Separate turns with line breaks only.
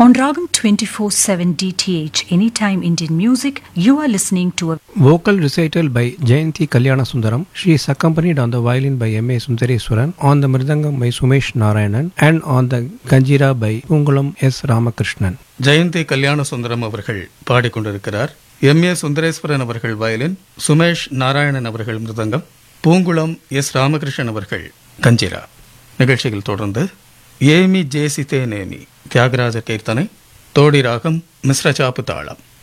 On Ragam 24/7 DTH, Anytime Indian Music, you are listening to a
vocal recital by Jayanti Kalyana Sundaram. She is accompanied on the violin by M.A. Sundareswaran, on the mridangam by Sumesh Narayanan, and on the ganjira by Pungulam S. Ramakrishnan.
Jayanthi Kalyana Sundaram அவர்கள் பாடிக்கொண்டிருக்கிறார். M.A. Sundareswaran அவர்கள் violin, Sumesh Narayanan அவர்கள் மிருதங்கம், Poongulam S. Ramakrishnan அவர்கள் கஞ்சிரா. நிகழ்ச்சியில் தொடர்ந்து Amy ஜேசிதே நேமி தியாகராஜ கீர்த்தனை, தோடி ராகம், மிஸ்ர சாப்பு தாளம்.